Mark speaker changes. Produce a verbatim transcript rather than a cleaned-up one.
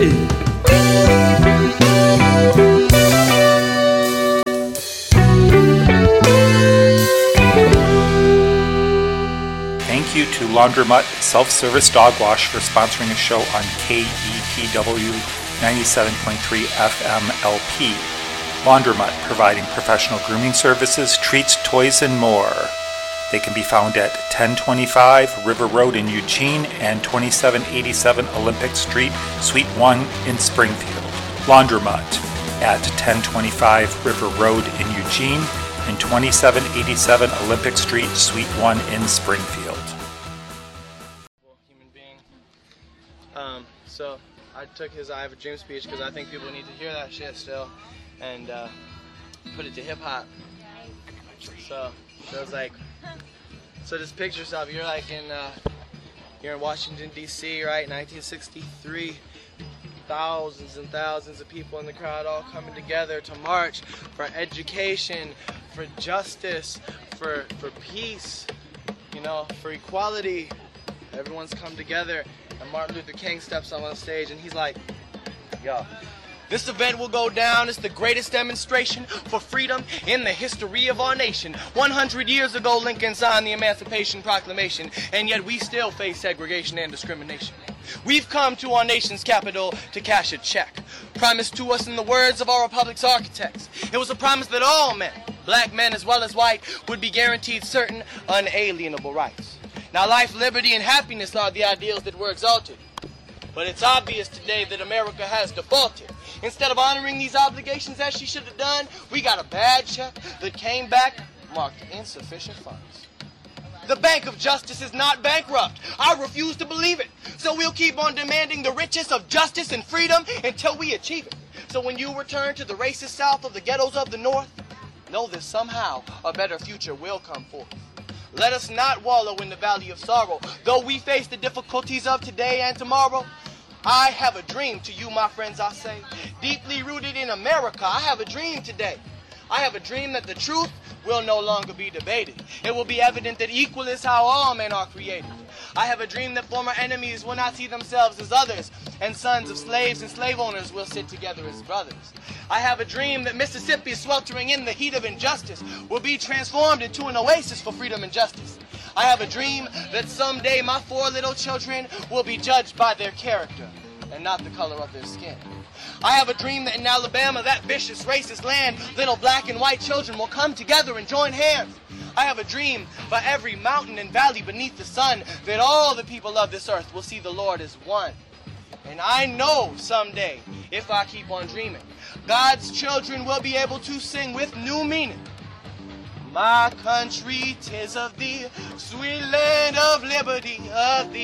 Speaker 1: Thank you to Laundromat Self-Service Dog Wash for sponsoring a show on K E P W ninety-seven point three F M L P. Laundromat, providing professional grooming services, treats, toys, and more. They can be found at ten twenty-five River Road in Eugene and twenty-seven eighty-seven Olympic Street, Suite one in Springfield. Laundromat at ten twenty-five River Road in Eugene and twenty-seven eighty-seven Olympic Street, Suite one in Springfield.
Speaker 2: Human being. Um, so I took his I Have a Dream speech because I think people need to hear that shit still, and uh, put it to hip hop. So, so it's like, so just picture yourself, you're like in, uh, you're in Washington D C, right, nineteen sixty-three, thousands and thousands of people in the crowd all coming together to march for education, for justice, for, for peace, you know, for equality. Everyone's come together, and Martin Luther King steps up on the stage and he's like, yo, this event will go down as the greatest demonstration for freedom in the history of our nation. one hundred years ago, Lincoln signed the Emancipation Proclamation, and yet we still face segregation and discrimination. We've come to our nation's capital to cash a check, promised to us in the words of our republic's architects. It was a promise that all men, black men as well as white, would be guaranteed certain unalienable rights. Now, life, liberty, and happiness are the ideals that were exalted. But it's obvious today that America has defaulted. Instead of honoring these obligations as she should have done, we got a bad check that came back marked insufficient funds. The Bank of Justice is not bankrupt. I refuse to believe it. So we'll keep on demanding the richest of justice and freedom until we achieve it. So when you return to the racist South of the ghettos of the North, know that somehow a better future will come forth. Let us not wallow in the valley of sorrow. Though we face the difficulties of today and tomorrow, I have a dream to you, my friends, I say. Deeply rooted in America, I have a dream today. I have a dream that the truth will no longer be debated. It will be evident that equal is how all men are created. I have a dream that former enemies will not see themselves as others, and sons of slaves and slave owners will sit together as brothers. I have a dream that Mississippi, sweltering in the heat of injustice, will be transformed into an oasis for freedom and justice. I have a dream that someday my four little children will be judged by their character and not the color of their skin. I have a dream that in Alabama, that vicious, racist land, little black and white children will come together and join hands. I have a dream for every mountain and valley beneath the sun that all the people of this earth will see the Lord as one. And I know someday, if I keep on dreaming, God's children will be able to sing with new meaning. My country, 'tis of thee, sweet land of liberty, of thee